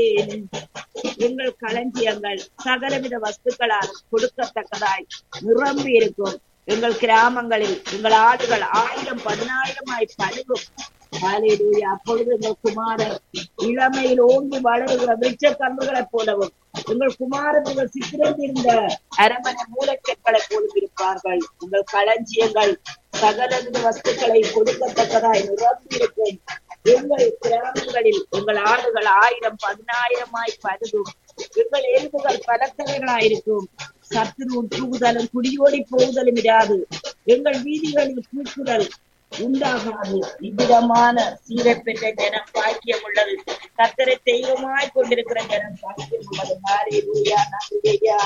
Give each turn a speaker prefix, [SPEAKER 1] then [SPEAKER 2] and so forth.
[SPEAKER 1] எங்கள் களஞ்சியங்கள் சகலவித வஸ்துக்களால் கொடுக்கத்தக்கதாய் நிரம்பி இருக்கும். எங்கள் கிராமங்களில் எங்கள் ஆடுகள் 1000-10,000 பழுகும். அப்பொழுது எங்கள் குமாரர் இளமையில் ஓங்கி வளருகிற விருட்ச கம்புகளைப் போலவும் எங்கள் குமாரர்கள் சித்திரந்திருந்த அரமனை மூலக்கற்களை போலும் இருப்பார்கள். உங்கள் களஞ்சியங்கள் சகலவித வஸ்துக்களை கொடுக்கத்தக்கதாய் நிரம்பி இருக்கும். எங்கள் கிராமங்களில் எங்கள் ஆடுகள் 1000-10,000 பருகும். எங்கள் எலும்புகள் பலத்தவைகளாயிருக்கும். சத்துரு தூவுதலும் குடியோடி போகுதலும் இராது. எங்கள் வீதிகளில் கூக்குதல் உண்டாகாது. இவ்விதமான சீரை பெற்ற ஜனம் பாக்கியம் உள்ளது. கர்த்தரை தெய்வமாய் கொண்டிருக்கிற ஜனம் பாக்கியம் உள்ளது. ஹல்லேலூயா.